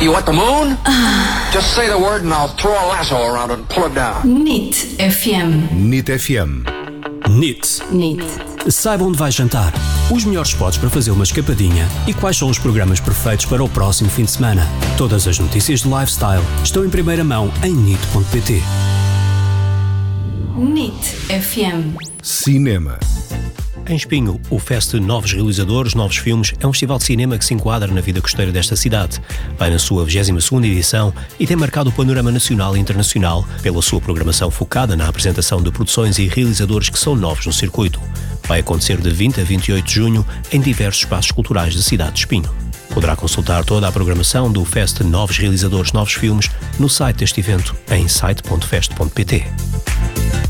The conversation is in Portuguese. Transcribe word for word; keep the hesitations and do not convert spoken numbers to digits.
You want the moon? Just say the word and I'll throw a lasso around it and pull it down. N I T F M. N I T F M. N I T. N I T. Saiba onde vai jantar, os melhores spots para fazer uma escapadinha e quais são os programas perfeitos para o próximo fim de semana. Todas as notícias de lifestyle estão em primeira mão em N I T ponto pt. N I T F M. Cinema. Em Espinho, o Fest Novos Realizadores, Novos Filmes é um festival de cinema que se enquadra na vida costeira desta cidade. Vai na sua vigésima segunda edição e tem marcado o panorama nacional e internacional pela sua programação focada na apresentação de produções e realizadores que são novos no circuito. Vai acontecer de vinte a vinte e oito de junho em diversos espaços culturais da cidade de Espinho. Poderá consultar toda a programação do Fest Novos Realizadores, Novos Filmes no site deste evento em site ponto fest ponto pt.